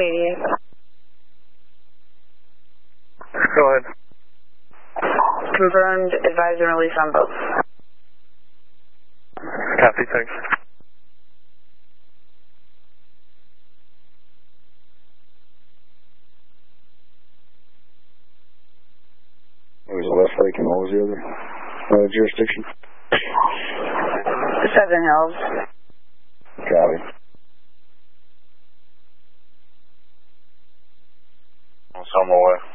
88. Go ahead. Confirmed, advise and release on both. Copy, thanks. It was Westlake, and what was the other jurisdiction? Seven Hills. Copy. I'm on my way.